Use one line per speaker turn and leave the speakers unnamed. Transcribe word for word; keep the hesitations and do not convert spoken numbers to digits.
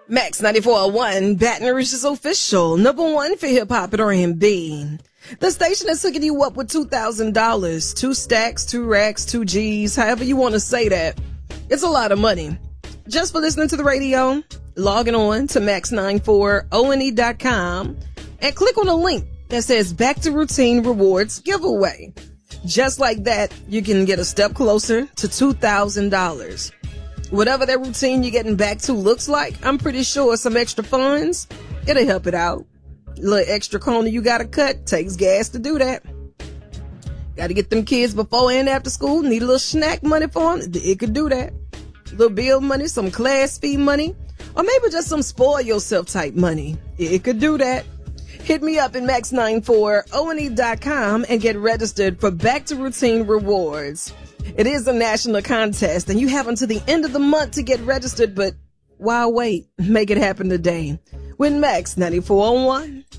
Max ninety-four point one, Baton Rouge's official, number one for hip-hop and R and B. The station is hooking you up with two thousand dollars, two stacks, two racks, two G's, however you want to say that. It's a lot of money. Just for listening to the radio, logging on to max ninety-four one dot com and click on the link that says Back to Routine Rewards Giveaway. Just like that, you can get a step closer to two thousand dollars. Whatever that routine you're getting back to looks like, I'm pretty sure some extra funds, it'll help it out. A little extra corner you gotta cut, takes gas to do that. Gotta get them kids before and after school, need a little snack money for them, it could do that. A little bill money, some class fee money, or maybe just some spoil yourself type money, it could do that. Hit me up at max ninety-four one dot com and get registered for Back to Routine Rewards. It is a national contest, and you have until the end of the month to get registered, but why wait? Make it happen today. With Max ninety-four point one.